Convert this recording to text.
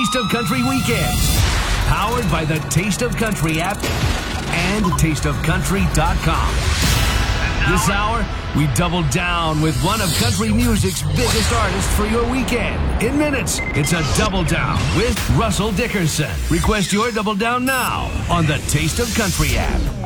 Taste of Country Weekends. Powered by the Taste of Country app and tasteofcountry.com. This hour, we double down with one of country music's biggest artists for your weekend. In minutes, it's a Double Down with Russell Dickerson. Request your Double Down now on the Taste of Country app.